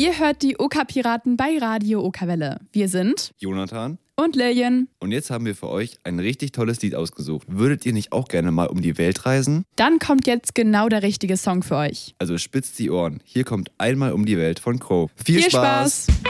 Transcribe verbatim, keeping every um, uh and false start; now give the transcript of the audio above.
Ihr hört die Oka-Piraten bei Radio Okawelle. Wir sind Jonathan und Lillian. Und jetzt haben wir für euch ein richtig tolles Lied ausgesucht. Würdet ihr nicht auch gerne mal um die Welt reisen? Dann kommt jetzt genau der richtige Song für euch. Also spitzt die Ohren. Hier kommt Einmal um die Welt von Crow. Viel, Viel Spaß! Spaß.